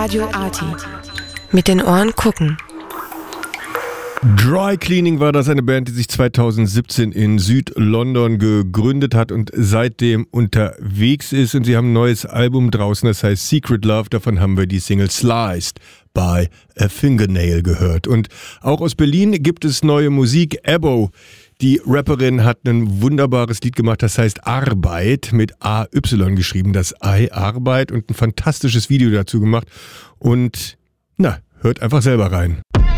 Radio Arty. Mit den Ohren gucken. Dry Cleaning war das, eine Band, die sich 2017 in Süd-London gegründet hat und seitdem unterwegs ist. Und sie haben ein neues Album draußen, das heißt Secret Love. Davon haben wir die Single Sliced by a Fingernail gehört. Und auch aus Berlin gibt es neue Musik. Ebo, die Rapperin, hat ein wunderbares Lied gemacht, das heißt Arbeit, mit AY geschrieben, das I, Arbeit, und ein fantastisches Video dazu gemacht. Und hört einfach selber rein.